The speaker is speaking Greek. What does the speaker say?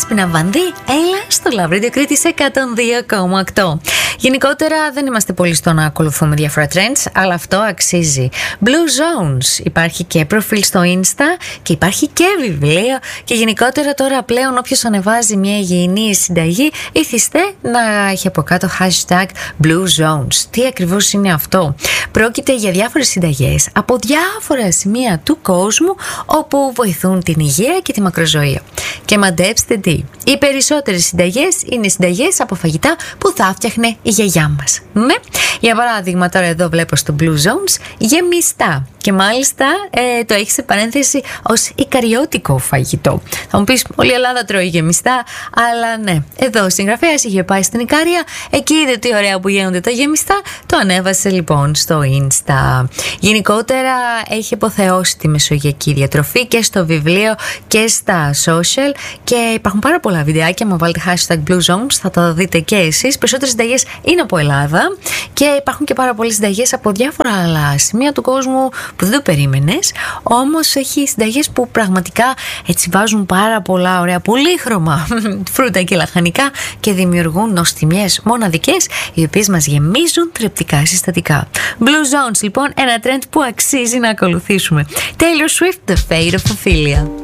Δέσποινα Βανδύ, έλα στο Λαυρίδιο Κρήτης 102,8. Γενικότερα δεν είμαστε πολύ στο να ακολουθούμε διάφορα trends, αλλά αυτό αξίζει. Blue Zones, υπάρχει και προφίλ στο Insta και υπάρχει και βιβλίο, και γενικότερα τώρα πλέον όποιος ανεβάζει μια υγιεινή συνταγή ήθιστε να έχει από κάτω hashtag Blue Zones. Τι ακριβώς είναι αυτό? Πρόκειται για διάφορες συνταγές από διάφορα σημεία του κόσμου όπου βοηθούν την υγεία και τη μακροζωία. Και μαντέψτε τι, οι περισσότερες συνταγές είναι συνταγές από φαγητά που θα φτιάχνε η γιαγιά μας. Ναι, για παράδειγμα τώρα εδώ βλέπω στο Blue Zones γεμιστά. Και μάλιστα το έχει σε παρένθεση ως ικαριώτικο φαγητό. Θα μου πεις, όλη η Ελλάδα τρώει γεμιστά, αλλά ναι, εδώ ο συγγραφέας είχε πάει στην Ικαρία, εκεί είδε τι ωραία που γίνονται τα γεμιστά, το ανέβασε λοιπόν στο Insta. Γενικότερα έχει υποθεώσει τη μεσογειακή διατροφή και στο βιβλίο και στα social, και υπάρχουν πάρα πολλά βιντεάκια. Μα βάλετε hashtag Blue Zones θα τα δείτε και εσείς. Περισσότερες συνταγές είναι από Ελλάδα και υπάρχουν και πάρα πολλές συνταγές από διάφορα άλλα σημεία του κόσμου που δεν το περίμενες, όμως έχει συνταγές που πραγματικά έτσι βάζουν πάρα πολλά ωραία πολύχρωμα φρούτα και λαχανικά και δημιουργούν νοστιμιές μοναδικές, οι οποίες μας γεμίζουν θρεπτικά συστατικά. Blue Zones λοιπόν, ένα trend που αξίζει να ακολουθήσουμε. Taylor Swift, The Fate of Ophelia.